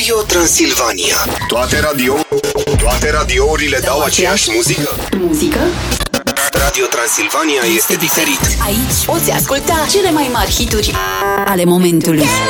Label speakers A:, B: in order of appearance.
A: Radio Transilvania. Toate radiourile dau aceeași muzică? Radio Transilvania este diferit.
B: Aici poți asculta cele mai mari hituri ale momentului.